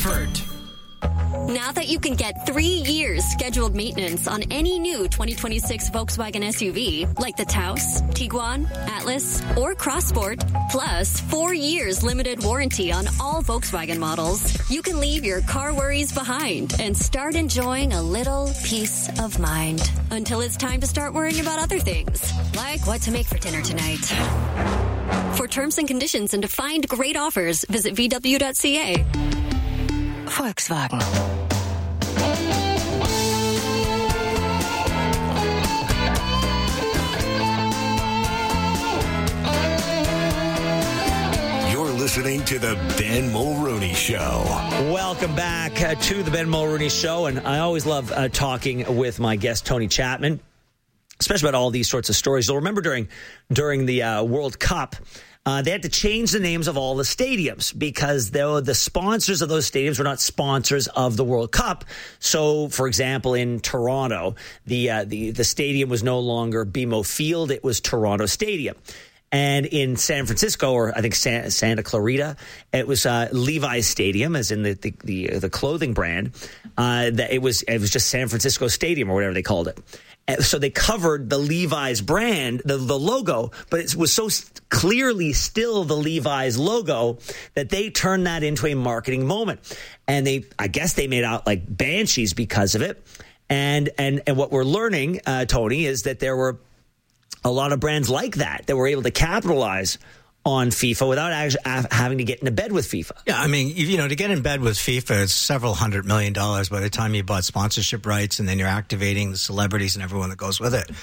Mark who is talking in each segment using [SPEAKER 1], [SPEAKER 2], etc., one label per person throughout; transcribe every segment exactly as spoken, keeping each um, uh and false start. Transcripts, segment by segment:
[SPEAKER 1] comfort.
[SPEAKER 2] Now that you can get three years scheduled maintenance on any new twenty twenty-six Volkswagen S U V, like the Taos, Tiguan, Atlas, or Crossport, plus four years limited warranty on all Volkswagen models, you can leave your car worries behind and start enjoying a little peace of mind until it's time to start worrying about other things, like what to make for dinner tonight. For terms and conditions and to find great offers, visit V W dot C A. Volkswagen.
[SPEAKER 3] You're listening to the Ben Mulrooney Show.
[SPEAKER 4] Welcome back uh, to the Ben Mulrooney Show, and I always love uh, talking with my guest Tony Chapman, especially about all these sorts of stories. You'll remember during during the uh, World Cup, Uh, they had to change the names of all the stadiums because the, the sponsors of those stadiums were not sponsors of the World Cup. So, for example, in Toronto, the uh, the, the stadium was no longer B M O Field. It was Toronto Stadium. And in San Francisco, or I think San, Santa Clarita, it was uh, Levi's Stadium, as in the the, the, the clothing brand. Uh, that it was it was just San Francisco Stadium, or whatever they called it. So they covered the Levi's brand, the, the logo, but it was so clearly still the Levi's logo that they turned that into a marketing moment. And they, I guess they made out like banshees because of it. And and and what we're learning, uh, Tony, is that there were a lot of brands like that that were able to capitalize on FIFA without actually having to get into bed with FIFA.
[SPEAKER 5] Yeah, I mean, you know, to get in bed with FIFA, it's several hundred million dollars by the time you bought sponsorship rights, and then you're activating the celebrities and everyone that goes with it.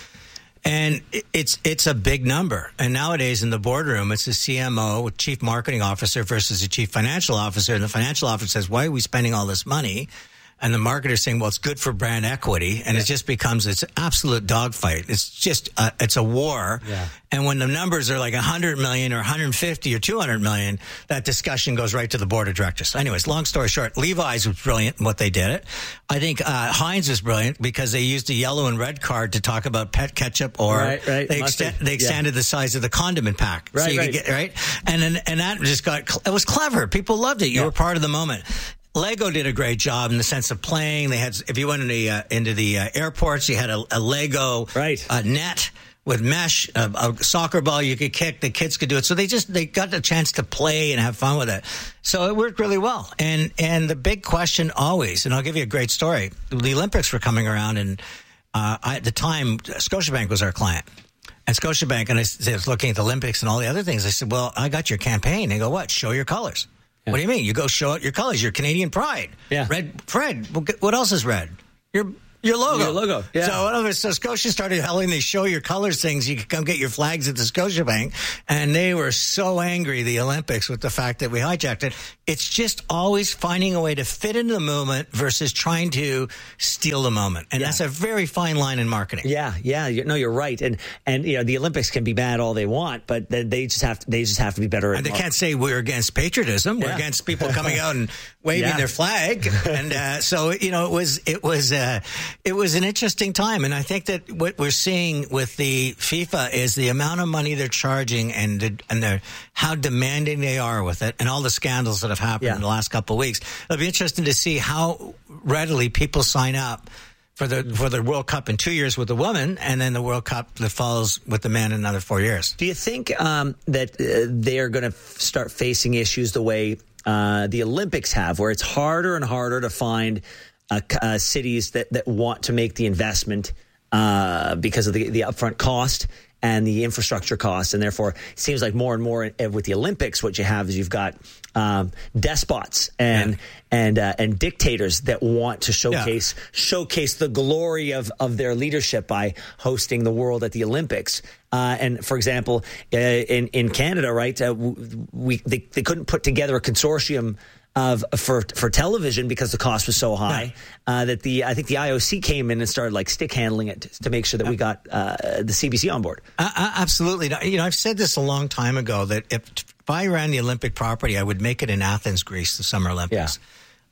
[SPEAKER 5] And it's it's a big number. And nowadays in the boardroom, it's a C M O, chief marketing officer, versus a chief financial officer. And the financial officer says, why are we spending all this money? And the marketer's saying, well, it's good for brand equity. And yeah. It just becomes, it's an absolute dogfight. It's just, a, it's a war. Yeah. And when the numbers are like one hundred million or one hundred fifty or two hundred million, that discussion goes right to the board of directors. So anyways, long story short, Levi's was brilliant in what they did it. I think uh, Heinz was brilliant because they used a yellow and red card to talk about pet ketchup, or
[SPEAKER 4] right, right.
[SPEAKER 5] they, extend, they extended yeah. the size of the condiment pack.
[SPEAKER 4] Right,
[SPEAKER 5] so you
[SPEAKER 4] right.
[SPEAKER 5] could get, right? And then, and that just got, it was clever. People loved it. You yeah. were part of the moment. Lego did a great job in the sense of playing. They had, if you went into the, uh, into the uh, airports, you had a, a Lego
[SPEAKER 4] right.
[SPEAKER 5] uh, net with mesh, a, a soccer ball you could kick. The kids could do it. So they just, they got the chance to play and have fun with it. So it worked really well. And, and the big question always, and I'll give you a great story. The Olympics were coming around, and uh, I, at the time, Scotiabank was our client. And Scotiabank, and I was looking at the Olympics and all the other things. I said, well, I got your campaign. They go, what? Show your colors. What do you mean? You go show out your colors, your Canadian pride. Yeah. Red, Fred, what else is red? Your your logo.
[SPEAKER 4] Your logo, yeah.
[SPEAKER 5] So, whatever, so Scotia started telling they show your colors things. You could come get your flags at the Scotiabank. And they were so angry, the Olympics, with the fact that we hijacked it. It's just always finding a way to fit into the moment versus trying to steal the moment. And yeah. that's a very fine line in marketing.
[SPEAKER 4] Yeah, yeah. No, you're right. And, and you know, the Olympics can be bad all they want, but they just have to, they just have to be better.
[SPEAKER 5] And they can't say we're against patriotism. We're yeah. against people coming out and waving yeah. their flag. And uh, so, you know, it was, it was, uh, it was an interesting time. And I think that what we're seeing with the FIFA is the amount of money they're charging, and the, and the, how demanding they are with it, and all the scandals that have happened yeah. in the last couple of weeks. It'll be interesting to see how readily people sign up for the for the World Cup in two years with the woman, and then the World Cup that follows with the men in another four years.
[SPEAKER 4] Do you think um, that uh, they are going to f- start facing issues the way uh, the Olympics have, where it's harder and harder to find uh, uh, cities that, that want to make the investment uh, because of the, the upfront cost and the infrastructure costs, and therefore it seems like more and more with the Olympics, what you have is you've got um, despots and yeah. and uh, and dictators that want to showcase yeah. showcase the glory of, of their leadership by hosting the world at the Olympics. Uh, and for example, uh, in in Canada, right, uh, we they, they couldn't put together a consortium of for for television because the cost was so high yeah. uh, that the I think the I O C came in and started like stick handling it to, to make sure that yeah. we got uh, the C B C on board.
[SPEAKER 5] Uh, absolutely, you know, I've said this a long time ago that if, if I ran the Olympic property, I would make it in Athens, Greece, the Summer Olympics.
[SPEAKER 4] Yeah.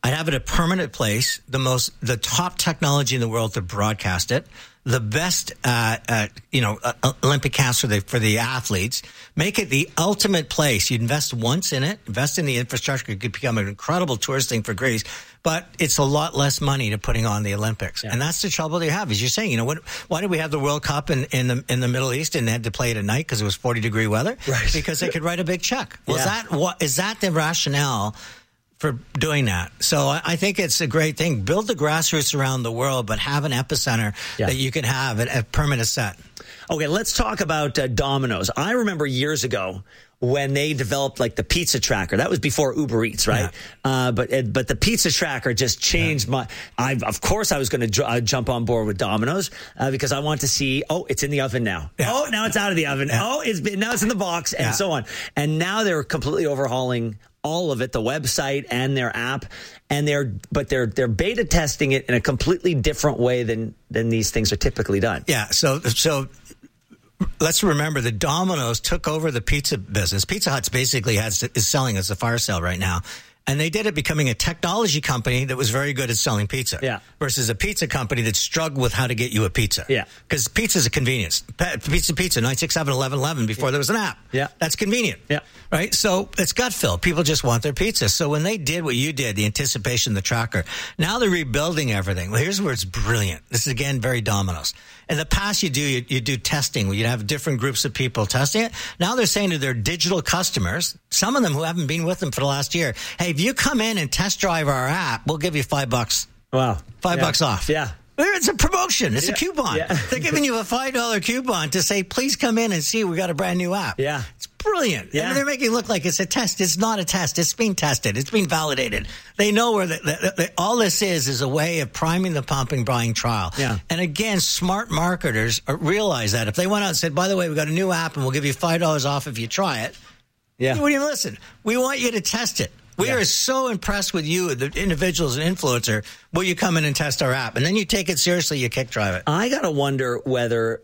[SPEAKER 5] I'd have it a permanent place, the most, the top technology in the world to broadcast it, the best, uh, uh, you know, uh, Olympic camps for the, for the athletes, make it the ultimate place. You'd invest once in it, invest in the infrastructure. It could become an incredible tourist thing for Greece, but it's a lot less money to putting on the Olympics. Yeah. And that's the trouble they have, as you're saying, you know, what, why did we have the World Cup in, in the, in the Middle East and they had to play it at night because it was forty degree weather?
[SPEAKER 4] Right.
[SPEAKER 5] Because they could write a big check. Well,
[SPEAKER 4] yeah.
[SPEAKER 5] is that what, is that the rationale for doing that? So I think it's a great thing. Build the grassroots around the world, but have an epicenter yeah. that you can have a, a permanent set.
[SPEAKER 4] Okay, let's talk about uh, Domino's. I remember years ago when they developed like the pizza tracker. That was before Uber Eats, right? Yeah. Uh, but uh, but the pizza tracker just changed yeah. my. I of course I was going to ju- uh, jump on board with Domino's uh, because I want to see. Oh, it's in the oven now. Yeah. Oh, now it's out of the oven. Yeah. Oh, it's been, now it's in the box, and yeah. so on. And now they're completely overhauling all of it, the website and their app, and they're but they're they're beta testing it in a completely different way than than these things are typically done.
[SPEAKER 5] Yeah. So so. Let's remember that Domino's took over the pizza business. Pizza Hut's basically has, is selling as a fire sale right now. And they did it becoming a technology company that was very good at selling pizza.
[SPEAKER 4] Yeah.
[SPEAKER 5] Versus a pizza company that struggled with how to get you a pizza.
[SPEAKER 4] Yeah.
[SPEAKER 5] Because pizza is a convenience. Pizza, pizza, nine six seven, eleven eleven before there was an app.
[SPEAKER 4] Yeah.
[SPEAKER 5] That's convenient.
[SPEAKER 4] Yeah.
[SPEAKER 5] Right? So it's gut fill. People just want their pizza. So when they did what you did, the anticipation, the tracker, now they're rebuilding everything. Well, here's where it's brilliant. This is, again, very Domino's. In the past, you do you, you do testing where you'd have different groups of people testing it. Now they're saying to their digital customers, some of them who haven't been with them for the last year, hey, if you come in and test drive our app, we'll give you five bucks.
[SPEAKER 4] Wow.
[SPEAKER 5] Five
[SPEAKER 4] yeah.
[SPEAKER 5] bucks off.
[SPEAKER 4] Yeah.
[SPEAKER 5] It's a promotion. It's
[SPEAKER 4] yeah.
[SPEAKER 5] a coupon.
[SPEAKER 4] Yeah.
[SPEAKER 5] They're giving you a five dollar coupon to say, please come in and see we got a brand new app.
[SPEAKER 4] Yeah.
[SPEAKER 5] It's brilliant.
[SPEAKER 4] Yeah.
[SPEAKER 5] And they're making it look like it's a test. It's not a test. It's being tested. It's being validated. They know where the, the, the, all this is is a way of priming the pump and buying trial.
[SPEAKER 4] Yeah.
[SPEAKER 5] And again, smart marketers realize that. If they went out and said, by the way, we got a new app and we'll give you five dollars off if you try it.
[SPEAKER 4] Yeah.
[SPEAKER 5] You wouldn't even listen. We want you to test it. We yeah. are so impressed with you, the individuals and influencer. Will you come in and test our app? And then you take it seriously, you kick drive it.
[SPEAKER 4] I got to wonder whether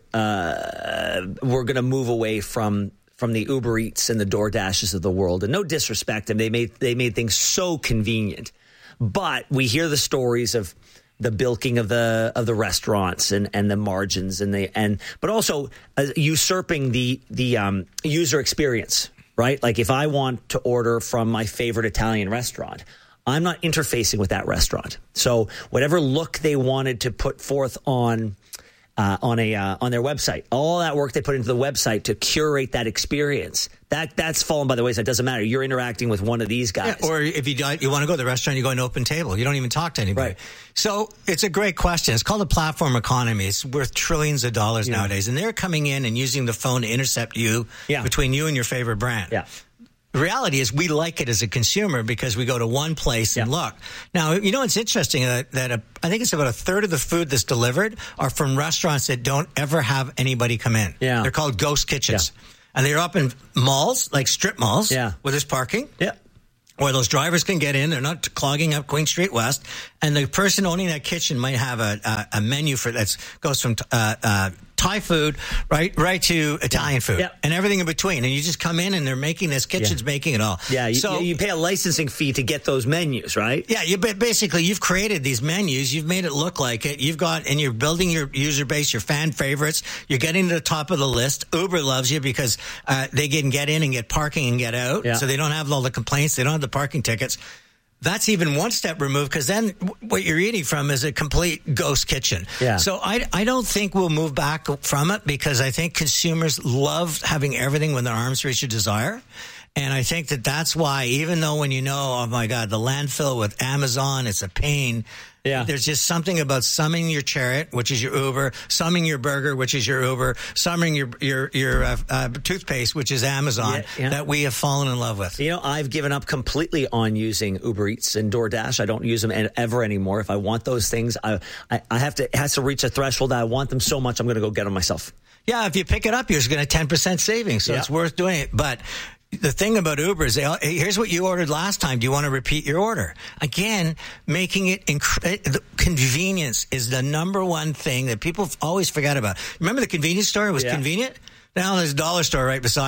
[SPEAKER 4] uh, we're going to move away from from the Uber Eats and the DoorDashes of the world. And no disrespect, and they made they made things so convenient. But we hear the stories of the bilking of the of the restaurants and, and the margins and the and but also uh, usurping the the um, user experience. Right? Like if I want to order from my favorite Italian restaurant, I'm not interfacing with that restaurant. So whatever look they wanted to put forth on uh, on a uh, on their website, all that work they put into the website to curate that experience, that that's fallen by the wayside. It doesn't matter. You're interacting with one of these guys.
[SPEAKER 5] Yeah, or if you you want to go to the restaurant, you go to an open table. You don't even talk to anybody.
[SPEAKER 4] Right.
[SPEAKER 5] So it's a great question. It's called a platform economy. It's worth trillions of dollars yeah. nowadays. And they're coming in and using the phone to intercept you
[SPEAKER 4] yeah.
[SPEAKER 5] between you and your favorite brand.
[SPEAKER 4] Yeah.
[SPEAKER 5] The reality is we like it as a consumer because we go to one place and yeah. look. Now, you know, it's interesting that, that a, I think it's about a third of the food that's delivered are from restaurants that don't ever have anybody come in.
[SPEAKER 4] Yeah.
[SPEAKER 5] They're called ghost kitchens.
[SPEAKER 4] Yeah.
[SPEAKER 5] And they're up in malls, like strip malls,
[SPEAKER 4] yeah.
[SPEAKER 5] where there's parking.
[SPEAKER 4] Yeah.
[SPEAKER 5] Where those drivers can get in. They're not clogging up Queen Street West. And the person owning that kitchen might have a, a, a menu for that goes from uh, uh, Thai food right right to Italian food
[SPEAKER 4] yeah.
[SPEAKER 5] and everything in between. And you just come in and they're making this kitchen's
[SPEAKER 4] yeah.
[SPEAKER 5] making it all.
[SPEAKER 4] Yeah, you,
[SPEAKER 5] so
[SPEAKER 4] you pay a licensing fee to get those menus, right?
[SPEAKER 5] Yeah, you basically you've created these menus, you've made it look like it. You've got and you're building your user base, your fan favorites. You're getting to the top of the list. Uber loves you because uh, they can get in and get parking and get out,
[SPEAKER 4] yeah.
[SPEAKER 5] so they don't have all the complaints. They don't have the parking tickets. That's even one step removed because then what you're eating from is a complete ghost kitchen.
[SPEAKER 4] Yeah.
[SPEAKER 5] So I, I don't think we'll move back from it because I think consumers love having everything when their arms reach a desire. And I think that that's why, even though when you know, oh my God, the landfill with Amazon, it's a pain.
[SPEAKER 4] Yeah.
[SPEAKER 5] There's just something about summoning your Chariot, which is your Uber, summoning your burger, which is your Uber, summoning your your your uh, uh, toothpaste, which is Amazon,
[SPEAKER 4] yeah, yeah.
[SPEAKER 5] that we have fallen in love with.
[SPEAKER 4] You know, I've given up completely on using Uber Eats and DoorDash. I don't use them ever anymore. If I want those things, I I, I have to it has to reach a threshold. I want them so much, I'm going to go get them myself.
[SPEAKER 5] Yeah, if you pick it up, you're going to ten percent savings, so
[SPEAKER 4] yeah.
[SPEAKER 5] it's worth doing it. But the thing about Uber is, they, hey, here's what you ordered last time. Do you want to repeat your order? Again, making it inc- the convenience is the number one thing that people always forget about. Remember the convenience store? It was
[SPEAKER 4] yeah.
[SPEAKER 5] convenient. Now there's a dollar store right beside
[SPEAKER 4] yeah.
[SPEAKER 5] it.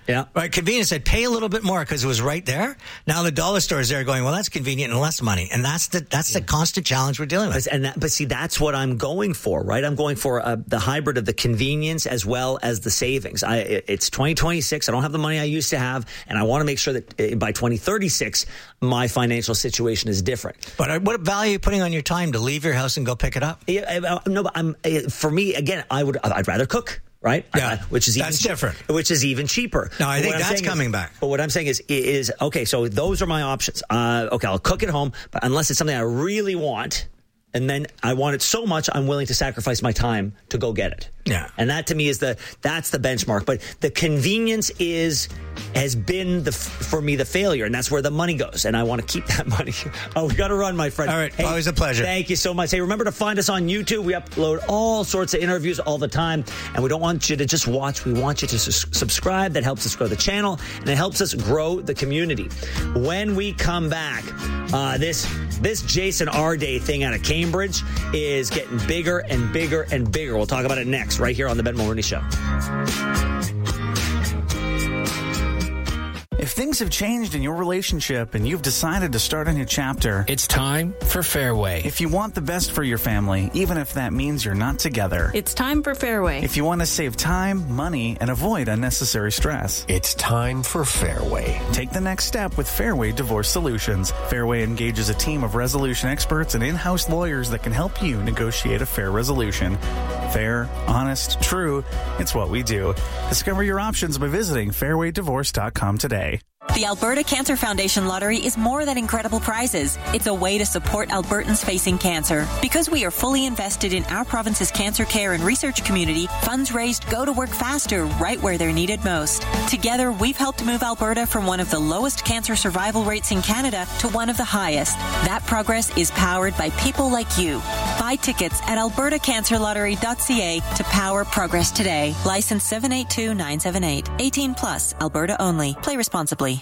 [SPEAKER 4] Yeah.
[SPEAKER 5] Right. Convenience said pay a little bit more because it was right there. Now the dollar store is there going, well, that's convenient and less money. And that's the that's yeah. the constant challenge we're dealing with.
[SPEAKER 4] And that, but see, that's what I'm going for, right? I'm going for uh, the hybrid of the convenience as well as the savings. I, it's twenty twenty-six. I don't have the money I used to have. And I want to make sure that by twenty thirty-six, my financial situation is different.
[SPEAKER 5] But what value are you putting on your time to leave your house and go pick it up?
[SPEAKER 4] Yeah, no, but I'm, for me, again, I would, I'd rather cook. Right?
[SPEAKER 5] Yeah,
[SPEAKER 4] uh, which is even
[SPEAKER 5] that's
[SPEAKER 4] cheap,
[SPEAKER 5] different.
[SPEAKER 4] Which is even cheaper.
[SPEAKER 5] No, I think that's coming
[SPEAKER 4] is,
[SPEAKER 5] back.
[SPEAKER 4] But what I'm saying is, is okay. So those are my options. Uh, okay, I'll cook at home, but unless it's something I really want, and then I want it so much, I'm willing to sacrifice my time to go get it.
[SPEAKER 5] Yeah,
[SPEAKER 4] and that to me is the that's the benchmark. But the convenience is has been the for me the failure, and that's where the money goes. And I want to keep that money. Oh, we got to run, my friend.
[SPEAKER 5] All right,
[SPEAKER 4] hey,
[SPEAKER 5] always a pleasure.
[SPEAKER 4] Thank you so much. Hey, remember to find us on YouTube. We upload all sorts of interviews all the time, and we don't want you to just watch. We want you to su- subscribe. That helps us grow the channel, and it helps us grow the community. When we come back, uh, this this Jason Arday thing out of Cambridge is getting bigger and bigger and bigger. We'll talk about it next, right here on the Ben Mulroney Show.
[SPEAKER 1] If things have changed in your relationship and you've decided to start a new chapter,
[SPEAKER 6] it's time for Fairway.
[SPEAKER 1] If you want the best for your family, even if that means you're not together,
[SPEAKER 7] it's time for Fairway.
[SPEAKER 1] If you want to save time, money, and avoid unnecessary stress,
[SPEAKER 6] it's time for Fairway.
[SPEAKER 1] Take the next step with Fairway Divorce Solutions. Fairway engages a team of resolution experts and in-house lawyers that can help you negotiate a fair resolution. Fair, honest, true, it's what we do. Discover your options by visiting fairway divorce dot com today.
[SPEAKER 8] The Alberta Cancer Foundation Lottery is more than incredible prizes. It's a way to support Albertans facing cancer. Because we are fully invested in our province's cancer care and research community, funds raised go to work faster right where they're needed most. Together, we've helped move Alberta from one of the lowest cancer survival rates in Canada to one of the highest. That progress is powered by people like you. Buy tickets at alberta cancer lottery dot c a to power progress today. License seven eight two nine seven eight. eighteen plus, Alberta only. Play responsibly.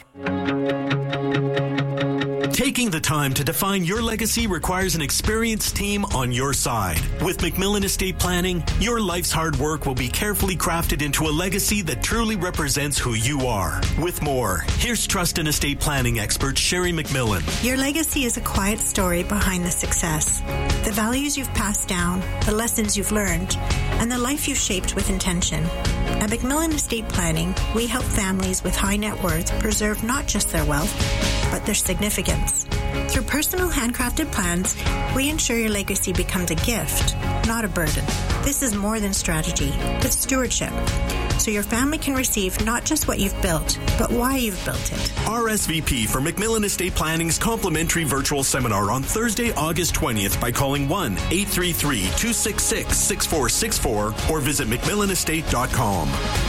[SPEAKER 9] Taking the time to define your legacy requires an experienced team on your side. With McMillan Estate Planning, your life's hard work will be carefully crafted into a legacy that truly represents who you are. With more, here's trust and estate planning expert Sherry McMillan.
[SPEAKER 10] Your legacy is a quiet story behind the success. The values you've passed down, the lessons you've learned, and the life you've shaped with intention. At McMillan Estate Planning, we help families with high net worth preserve not just their wealth, but their significance. Through personal handcrafted plans, we ensure your legacy becomes a gift, not a burden. This is more than strategy, it's stewardship. So your family can receive not just what you've built, but why you've built it.
[SPEAKER 9] R S V P for McMillan Estate Planning's complimentary virtual seminar on Thursday, August twentieth by calling one eight three three, two six six, six four six four or visit mcmillan estate dot com.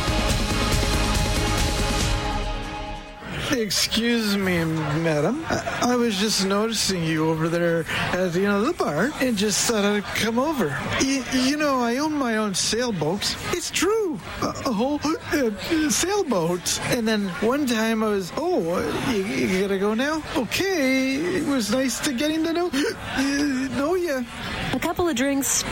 [SPEAKER 11] Excuse me, madam. I, I was just noticing you over there at you know the bar and just thought I'd come over. Y- you know, I own my own sailboat. It's true. A, a whole uh, sailboat. And then one time I was, oh, you, you gotta go now? Okay. It was nice to getting to know, uh, know you.
[SPEAKER 7] A couple of drinks.